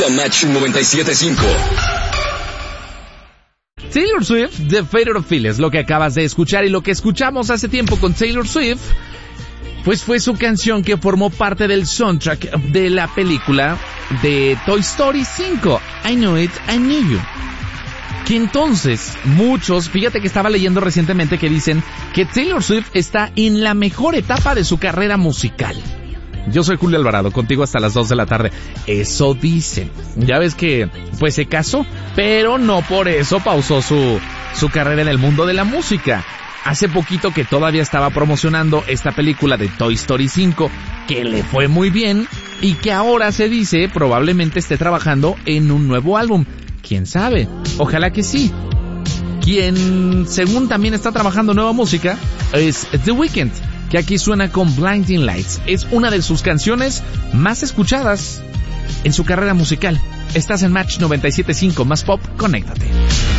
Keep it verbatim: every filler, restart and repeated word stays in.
a Match noventa y siete punto cinco. Taylor Swift, The Fader of Feel, es lo que acabas de escuchar, y lo que escuchamos hace tiempo con Taylor Swift, pues fue su canción que formó parte del soundtrack de la película de Toy Story cinco, I Knew It, I Knew You. Que entonces, muchos, fíjate que estaba leyendo recientemente que dicen que Taylor Swift está en la mejor etapa de su carrera musical. Yo soy Julio Alvarado, contigo hasta las dos de la tarde. Eso dicen. Ya ves que, pues se casó, pero no por eso pausó su, su carrera en el mundo de la música. Hace poquito que todavía estaba promocionando esta película de Toy Story cinco, que le fue muy bien, y que ahora se dice probablemente esté trabajando en un nuevo álbum. ¿Quién sabe? Ojalá que sí. Quien, según también está trabajando nueva música, es The Weeknd, que aquí suena con Blinding Lights. Es una de sus canciones más escuchadas en su carrera musical. Estás en Match noventa y siete punto cinco, más pop, conéctate.